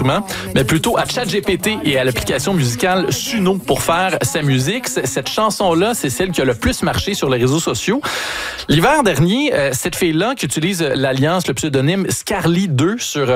instruments, mais plutôt à ChatGPT et à l'application musicale Suno pour faire sa musique. Cette chanson-là, c'est celle qui a le plus marché sur les réseaux sociaux. L'hiver dernier, cette fille-là qui utilise l'alliance, le pseudonyme Scarly 2 sur